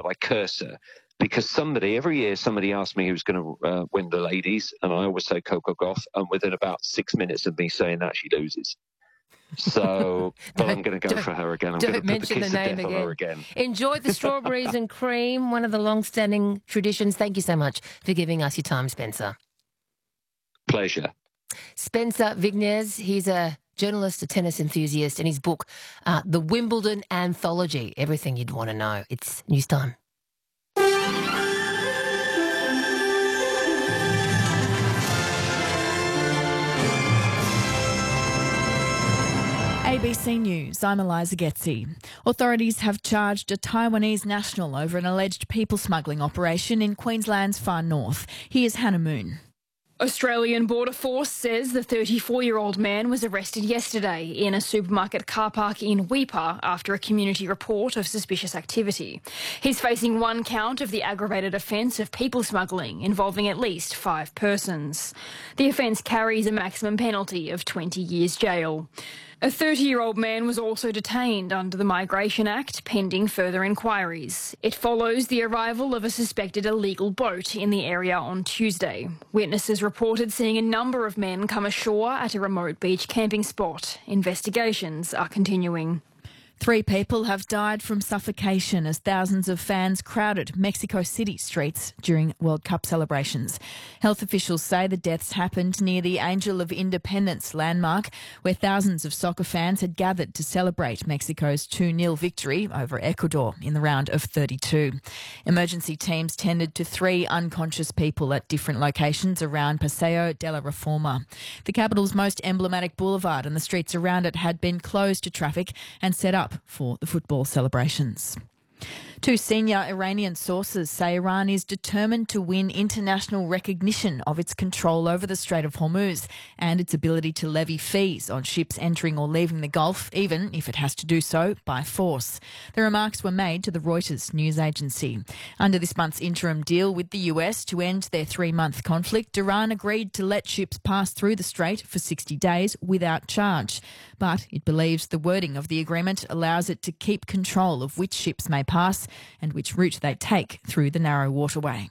I curse her. Because every year somebody asks me who's going to win the ladies, and I always say Coco Gauff, and within about 6 minutes of me saying that, she loses. So, but I'm going to go for her again. I'm going to put the kiss of death on her again. Enjoy the strawberries and cream, one of the long-standing traditions. Thank you so much for giving us your time, Spencer. Pleasure. Spencer Vignes, he's a journalist, a tennis enthusiast, and his book, The Wimbledon Anthology, Everything You'd Want to Know. It's news time. ABC News, I'm Eliza Getzi. Authorities have charged a Taiwanese national over an alleged people smuggling operation in Queensland's far north. Here's Hannah Moon. Australian Border Force says the 34-year-old man was arrested yesterday in a supermarket car park in Weipa after a community report of suspicious activity. He's facing one count of the aggravated offence of people smuggling involving at least 5 persons. The offence carries a maximum penalty of 20 years jail. A 30-year-old man was also detained under the Migration Act pending further inquiries. It follows the arrival of a suspected illegal boat in the area on Tuesday. Witnesses reported seeing a number of men come ashore at a remote beach camping spot. Investigations are continuing. 3 people have died from suffocation as thousands of fans crowded Mexico City streets during World Cup celebrations. Health officials say the deaths happened near the Angel of Independence landmark, where thousands of soccer fans had gathered to celebrate Mexico's 2-0 victory over Ecuador in the round of 32. Emergency teams tended to 3 unconscious people at different locations around Paseo de la Reforma. The capital's most emblematic boulevard and the streets around it had been closed to traffic and set up for the football celebrations. 2 senior Iranian sources say Iran is determined to win international recognition of its control over the Strait of Hormuz and its ability to levy fees on ships entering or leaving the Gulf, even if it has to do so by force. The remarks were made to the Reuters news agency. Under this month's interim deal with the US to end their 3-month conflict, Iran agreed to let ships pass through the strait for 60 days without charge. But it believes the wording of the agreement allows it to keep control of which ships may pass and which route they take through the narrow waterway.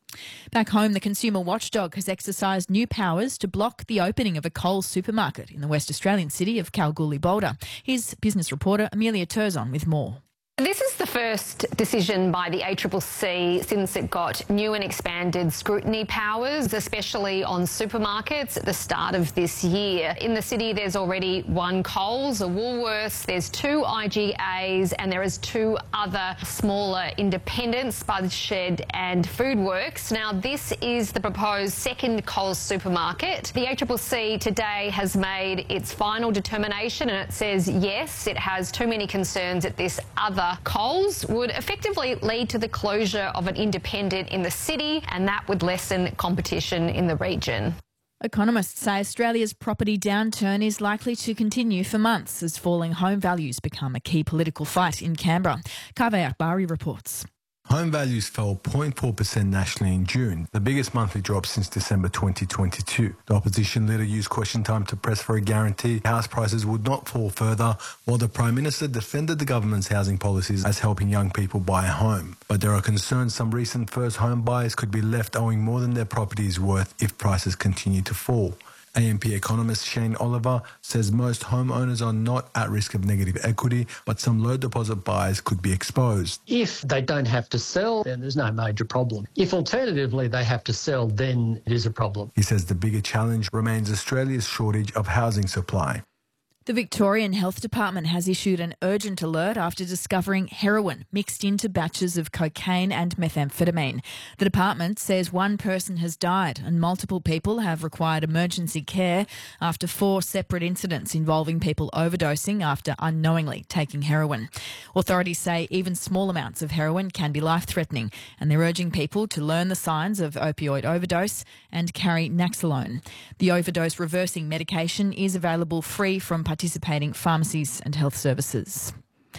Back home, the consumer watchdog has exercised new powers to block the opening of a Coles supermarket in the West Australian city of Kalgoorlie-Boulder. Here's business reporter Amelia Turzon with more. This is the first decision by the ACCC since it got new and expanded scrutiny powers, especially on supermarkets at the start of this year. In the city, there's already 1 Coles, a Woolworths, there's 2 IGAs, and there is 2 other smaller independents, Spud Shed and Foodworks. Now, this is the proposed second Coles supermarket. The ACCC today has made its final determination, and it says yes, it has too many concerns at this other Coles would effectively lead to the closure of an independent in the city, and that would lessen competition in the region. Economists say Australia's property downturn is likely to continue for months as falling home values become a key political fight in Canberra. Kaveh Akbari reports. Home values fell 0.4% nationally in June, the biggest monthly drop since December 2022. The opposition leader used question time to press for a guarantee house prices would not fall further, while the Prime Minister defended the government's housing policies as helping young people buy a home. But there are concerns some recent first home buyers could be left owing more than their property is worth if prices continue to fall. AMP economist Shane Oliver says most homeowners are not at risk of negative equity, but some low deposit buyers could be exposed. If they don't have to sell, then there's no major problem. If alternatively they have to sell, then it is a problem. He says the bigger challenge remains Australia's shortage of housing supply. The Victorian Health Department has issued an urgent alert after discovering heroin mixed into batches of cocaine and methamphetamine. The department says 1 person has died and multiple people have required emergency care after 4 separate incidents involving people overdosing after unknowingly taking heroin. Authorities say even small amounts of heroin can be life-threatening, and they're urging people to learn the signs of opioid overdose and carry Naxalone. The overdose reversing medication is available free from participating pharmacies and health services.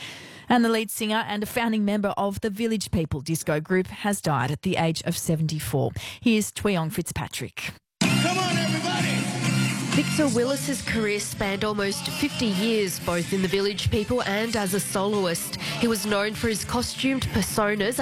And the lead singer and a founding member of the Village People disco group has died at the age of 74. Here's Tweong Fitzpatrick. Come on, everybody! Victor Willis's career spanned almost 50 years, both in the Village People and as a soloist. He was known for his costumed personas